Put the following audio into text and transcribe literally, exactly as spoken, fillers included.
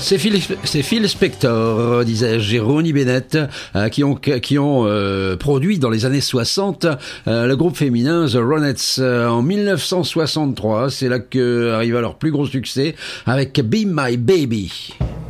C'est Phil, c'est Phil Spector, disais-je, et Ronnie Bennett, euh, qui ont, qui ont euh, produit dans les années soixante euh, le groupe féminin The Ronettes. Euh, en dix-neuf cent soixante-trois, c'est là que arriva leur plus gros succès avec Be My Baby.